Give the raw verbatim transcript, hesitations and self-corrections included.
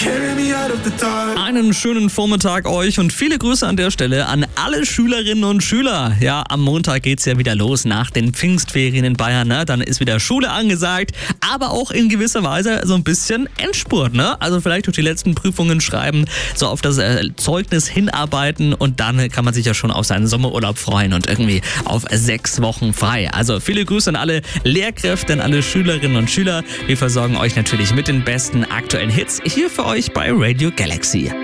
Einen schönen Vormittag euch und viele Grüße an der Stelle an alle Schülerinnen und Schüler. Ja, am Montag geht's ja wieder los nach den Pfingstferien in Bayern. Ne? Dann ist wieder Schule angesagt, aber auch in gewisser Weise so ein bisschen Endspurt. Ne? Also vielleicht durch die letzten Prüfungen schreiben, so auf das äh, Zeugnis hinarbeiten und dann kann man sich ja schon auf seinen Sommerurlaub freuen und irgendwie auf sechs Wochen frei. Also viele Grüße an alle Lehrkräfte, an alle Schülerinnen und Schüler. Wir versorgen euch natürlich mit den besten aktuellen Hits hier für euch bei Radio Galaxy.